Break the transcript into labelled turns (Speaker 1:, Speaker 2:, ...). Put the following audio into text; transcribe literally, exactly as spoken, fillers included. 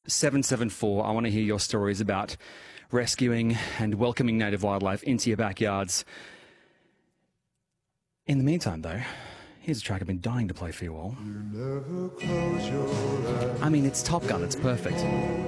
Speaker 1: seven seven four. I want to hear your stories about rescuing and welcoming native wildlife into your backyards. In the meantime, though, here's a track I've been dying to play for you all.
Speaker 2: You never close your eyes.
Speaker 1: I mean, it's Top Gun. It's perfect.